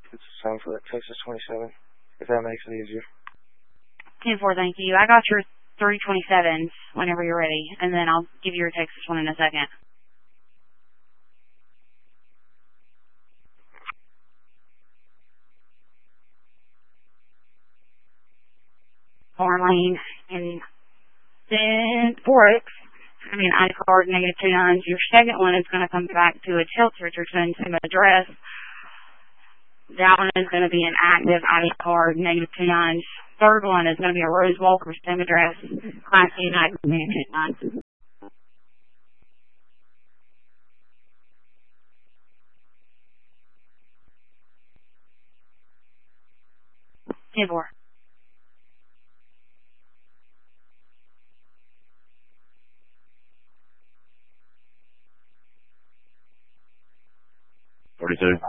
It's the same for that Texas 27, if that makes it easier. 10-4, thank you. I got your 327s whenever you're ready, and then I'll give you your Texas one in a second. Lane, and then ID card, -29. Your second one is going to come back to a Chelsea Richardson, same address. That one is going to be an active ID card, -29. Third one is going to be a Rose Walker, same address, Class A United, -29. Tibor. $32.